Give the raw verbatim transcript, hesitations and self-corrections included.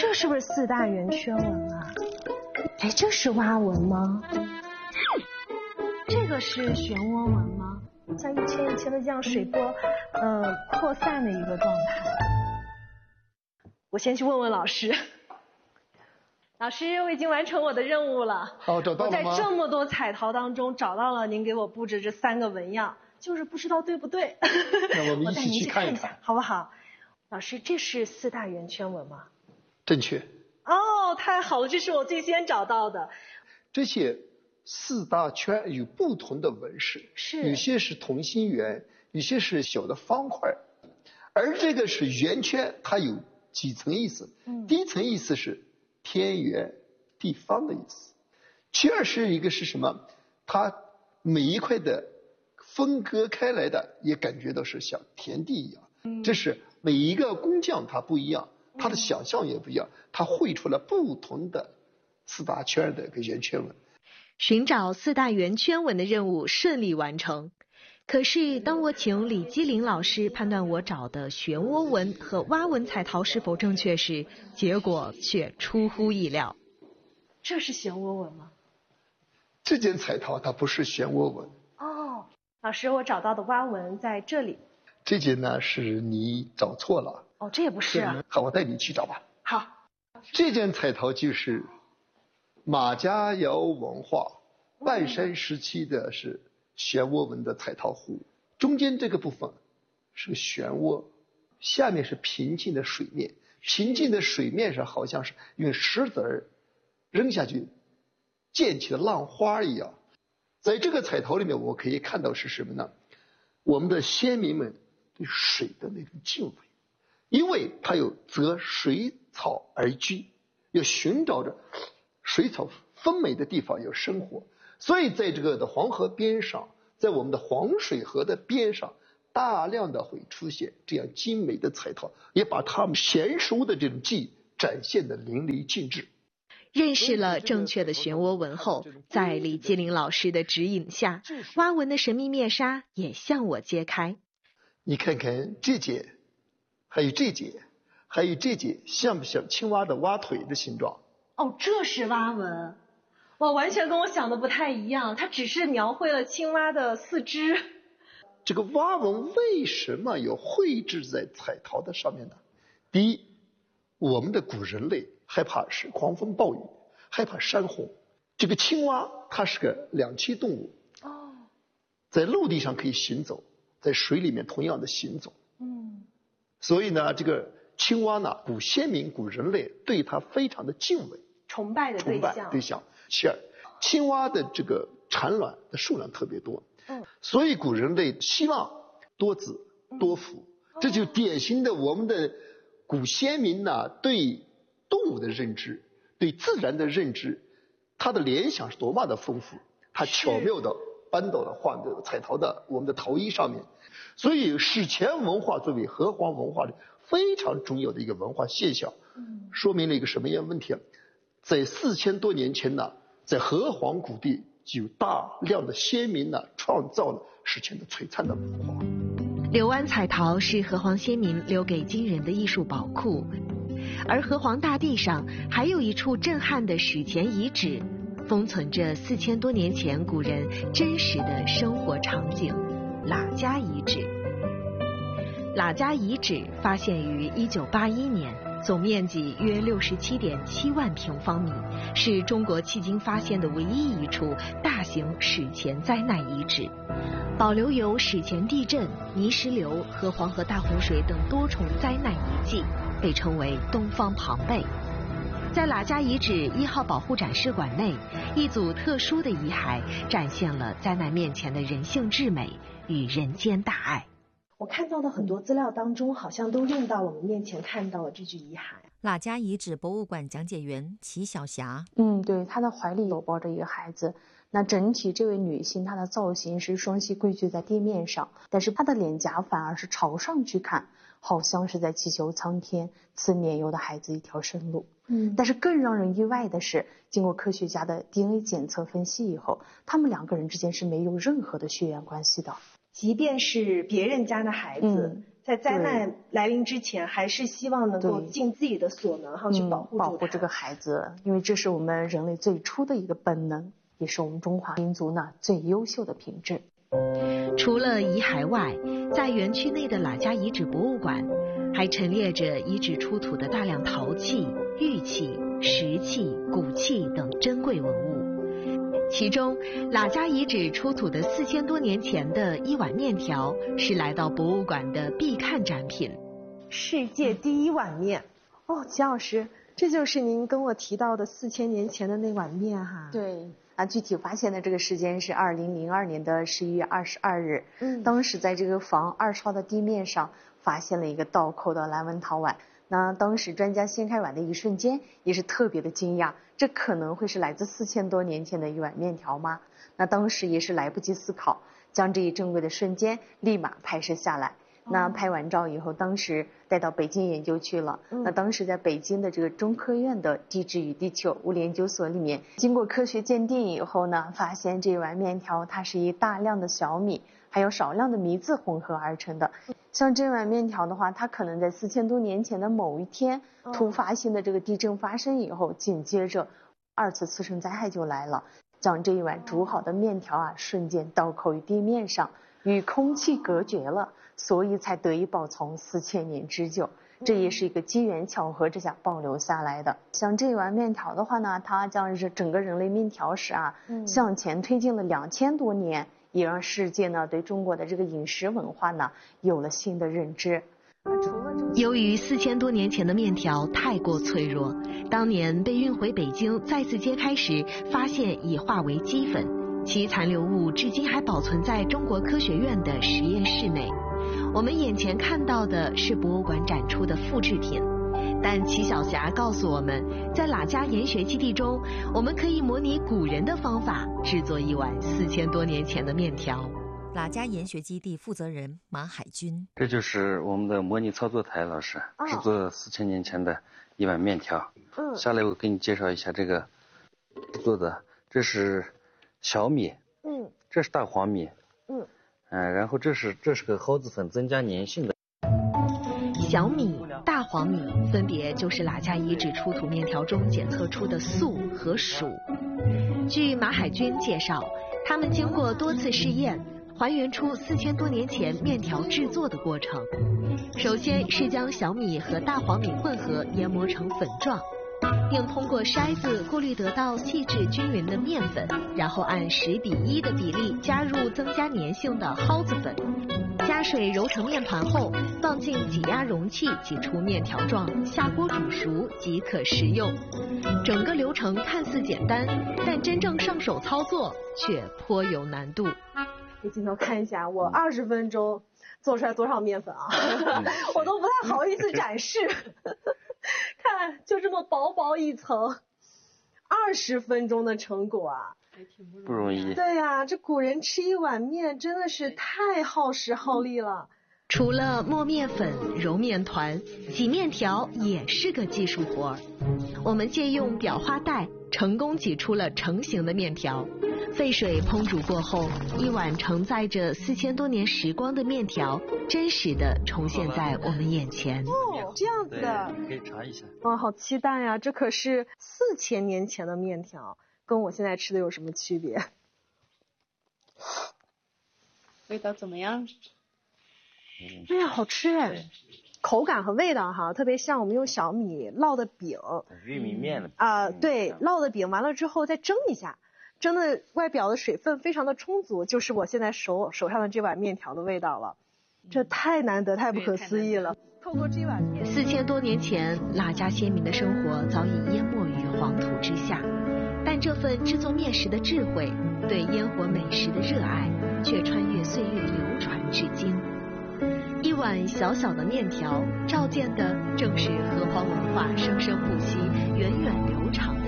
这是不是四大圆圈纹啊？哎，这是蛙纹吗？这个是漩涡纹吗？像一圈一圈的这样水波，呃，扩散的一个状态。我先去问问老师。老师，我已经完成我的任务了。 好，找到了吗？ 我在这么多彩陶当中找到了您给我布置这三个纹样，就是不知道对不对。 那我们一起去看一看， 一下好不好？老师，这是四大圆圈纹吗？ 正确。 哦，太好了，这是我最先找到的。 这些四大圈有不同的纹饰， 是有些是同心圆，有些是小的方块，而这个是圆圈，它有几层意思。嗯，第一层意思是天圆地方的意思，其二是一个是什么？它每一块的分割开来的，也感觉到是像田地一样。嗯，这是每一个工匠他不一样，他的想象也不一样，他绘出了不同的四大圈的一个圆圈纹。 寻找四大圆圈纹的任务顺利完成。可是当我请李基林老师判断我找的漩涡纹和蛙纹彩陶是否正确时，结果却出乎意料。 这是漩涡纹吗？ 这件彩陶它不是漩涡纹。 哦，老师，我找到的蛙纹在这里。 这件呢是你找错了。 哦，这也不是啊。 好，我带你去找吧。 好。 这件彩陶就是马家窑文化半山时期的是漩涡纹的彩陶壶，中间这个部分是个漩涡，下面是平静的水面，平静的水面上好像是用石子儿扔下去溅起的浪花一样。在这个彩陶里面，我可以看到是什么呢？我们的先民们对水的那种敬畏，因为它有择水草而居，要寻找着水草丰美的地方要生活，所以在这个的黄河边上，在我们的黄水河的边上，大量的会出现这样精美的彩陶，也把他们娴熟的这种技艺展现的淋漓尽致。 认识了正确的漩涡纹后，在李基林老师的指引下，蛙纹的神秘面纱也向我揭开。 你看看这节，还有这节，还有这节，像不像青蛙的蛙腿的形状？ 哦，这是蛙纹，哇，完全跟我想的不太一样，它只是描绘了青蛙的四肢。 这个蛙纹为什么要绘制在彩陶的上面呢？第一，我们的古人类害怕是狂风暴雨，害怕山洪。这个青蛙它是个两栖动物，哦，在陆地上可以行走，在水里面同样的行走。嗯，所以呢，这个青蛙呢，古先民、古人类对它非常的敬畏、 崇拜的对象。 崇拜对象。其二，青蛙的这个产卵的数量特别多，嗯，所以古人类希望多子多福，嗯，这就典型的我们的古先民呢对动物的认知、对自然的认知，他的联想是多么的丰富，他巧妙的搬到了画的彩陶的我们的陶衣上面。所以史前文化作为河湟文化的非常重要的一个文化现象，嗯，说明了一个什么样的问题啊？在四千多年前呢，在河湟谷地就有大量的先民呢创造了史前的璀璨的文化。 柳湾彩陶是河湟先民留给今人的艺术宝库，而河湟大地上还有一处震撼的史前遗址，封存着四千多年前古人真实的生活场景——喇家遗址。喇家遗址发现于一九八一年，总面积约六十七点七万平方米，是中国迄今发现的唯一一处大型史前灾难遗址，保留有史前地震、泥石流和黄河大洪水等多重灾难遗迹，被称为东方庞贝。在喇家遗址一号保护展示馆内，一组特殊的遗骸展现了灾难面前的人性至美与人间大爱。 我看到的很多资料当中，好像都用到我们面前看到的这具遗骸。 喇家遗址博物馆讲解员齐晓霞， 嗯，对，她的怀里有抱着一个孩子。那整体这位女性，她的造型是双膝跪踞在地面上，但是她的脸颊反而是朝上去看，好像是在祈求苍天赐年幼的孩子一条生路。嗯，但是更让人意外的是，经过科学家的 D N A 检测分析以后，他们两个人之间是没有任何的血缘关系的。 即便是别人家的孩子，嗯， 在灾难来临之前，还是希望能够尽自己的所能，哈，去保护、 嗯、保护这个孩子，因为这是我们人类最初的一个本能，也是我们中华民族呢最优秀的品质。 除了遗骸外，在园区内的喇家遗址博物馆，还陈列着遗址出土的大量陶器、玉器、石器、骨器等珍贵文物。其中，喇家遗址出土的四千多年前的一碗面条，是来到博物馆的必看展品。 世界第一碗面，哦，齐老师，这就是您跟我提到的四千年前的那碗面哈。 对。啊，具体发现的这个时间是二零零二年的十一月二十二日。嗯，当时在这个房二烧的地面上发现了一个倒扣的蓝纹陶碗。那当时专家掀开碗的一瞬间，也是特别的惊讶，这可能会是来自四千多年前的一碗面条吗？那当时也是来不及思考，将这一珍贵的瞬间立马拍摄下来。那拍完照以后，当时带到北京研究去了。嗯、那当时在北京的这个中科院的地质与地球物理研究所里面，经过科学鉴定以后呢，发现这碗面条它是以大量的小米还有少量的米字混合而成的。像这碗面条的话，它可能在四千多年前的某一天，突发性的这个地震发生以后，紧接着二次次生灾害就来了，将这一碗煮好的面条啊，瞬间倒扣于地面上，与空气隔绝了。所以才得以保存四千年之久，这也是一个机缘巧合之下保留下来的。像这碗面条的话呢，它将是整个人类面条史啊、嗯、向前推进了两千多年，也让世界呢对中国的这个饮食文化呢有了新的认知。 由于四千多年前的面条太过脆弱，当年被运回北京再次揭开时，发现已化为齑粉，其残留物至今还保存在中国科学院的实验室内。我们眼前看到的是博物馆展出的复制品，但齐晓霞告诉我们，在喇家研学基地中，我们可以模拟古人的方法制作一碗四千多年前的面条。 喇家研学基地负责人马海军， 这就是我们的模拟操作台，老师制作四千年前的一碗面条。嗯，下来我给你介绍一下这个制作的，这是小米，嗯，这是大黄米，嗯。嗯，然后这是这是个蒿子粉，增加粘性的。 小米、大黄米分别就是喇家遗址出土面条中检测出的素和属。据马海军介绍，他们经过多次试验，还原出四千多年前面条制作的过程。首先是将小米和大黄米混合研磨成粉状，并通过筛子过滤得到细致均匀的面粉，然后按十比一的比例加入增加粘性的蒿子粉，加水揉成面团后，放进挤压容器挤出面条状，下锅煮熟即可食用。整个流程看似简单，但真正上手操作却颇有难度。 给镜头看一下，我二十分钟做出来多少面粉啊？我都不太好意思展示。看，就这么薄薄一层，二十分钟的成果啊， 还挺不容易。 对呀、啊，这古人吃一碗面真的是太耗时耗力了。 除了磨面粉、揉面团，挤面条也是个技术活儿。我们借用裱花袋，成功挤出了成型的面条。沸水烹煮过后，一碗承载着四千多年时光的面条，真实的重现在我们眼前。 哦，这样子的， 可以查一下。 哇，好期待呀！这可是四千年前的面条，跟我现在吃的有什么区别？ 味道怎么样？ 哎呀，好吃哎！口感和味道哈，特别像我们用小米烙的饼， 玉米面的啊、呃，对，烙的饼完了之后再蒸一下，蒸的外表的水分非常的充足，就是我现在手手上的这碗面条的味道了。这太难得，太不可思议了。透过这碗面， 四千多年前，喇家先民的生活早已淹没于黄土之下，但这份制作面食的智慧，对烟火美食的热爱，却穿越岁月流传至今。一碗小小的面条，照见的正是河湟文化生生不息、源远流长